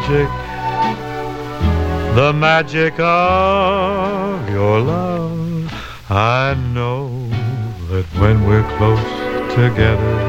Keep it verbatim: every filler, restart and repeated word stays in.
magic, the magic of your love. I know that when we're close together,